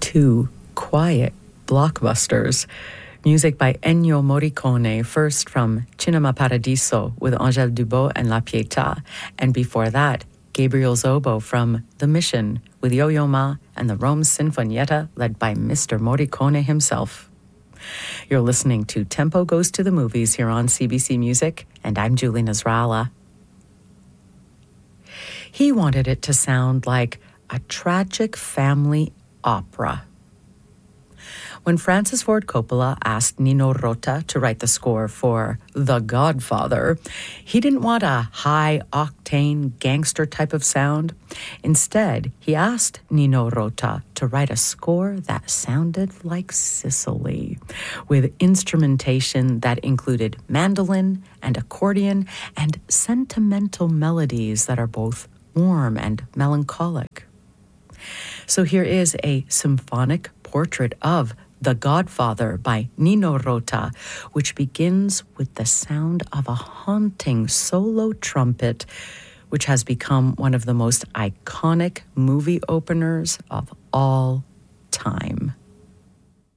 two quiet blockbusters. Music by Ennio Morricone, first from Cinema Paradiso with Angèle Dubos and La Pietà, and before that, Gabriel Zobo from The Mission with Yo-Yo Ma and the Rome Sinfonietta led by Mr. Morricone himself. You're listening to Tempo Goes to the Movies here on CBC Music, and I'm Julie Nasrallah. He wanted it to sound like a tragic family opera. When Francis Ford Coppola asked Nino Rota to write the score for The Godfather, he didn't want a high-octane gangster type of sound. Instead, he asked Nino Rota to write a score that sounded like Sicily, with instrumentation that included mandolin and accordion and sentimental melodies that are both warm and melancholic. So here is a symphonic portrait of The Godfather by Nino Rota, which begins with the sound of a haunting solo trumpet, which has become one of the most iconic movie openers of all time.